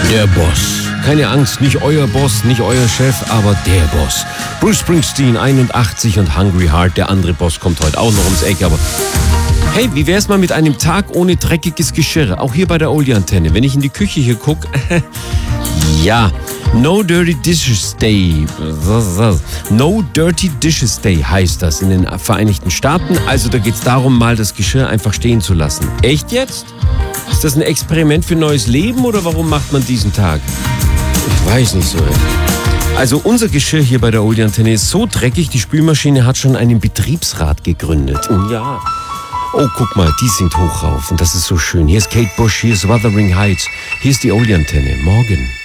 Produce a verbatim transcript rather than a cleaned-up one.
Der Boss. Keine Angst, nicht euer Boss, nicht euer Chef, aber der Boss. Bruce Springsteen, einundachtzig, und Hungry Heart. Der andere Boss kommt heute auch noch ums Eck, aber... Hey, wie wär's mal mit einem Tag ohne dreckiges Geschirr? Auch hier bei der Oldie-Antenne. Wenn ich in die Küche hier gucke... ja, No Dirty Dishes Day. No Dirty Dishes Day heißt das in den Vereinigten Staaten. Also da geht's darum, mal das Geschirr einfach stehen zu lassen. Echt jetzt? Ist das ein Experiment für neues Leben oder warum macht man diesen Tag? Ich weiß nicht so. Also unser Geschirr hier bei der Oldie-Antenne ist so dreckig, die Spülmaschine hat schon einen Betriebsrat gegründet. Ja. Oh, guck mal, die singt hoch rauf und das ist so schön. Hier ist Kate Bush, hier ist Wuthering Heights, hier ist die Oldie-Antenne. Morgen.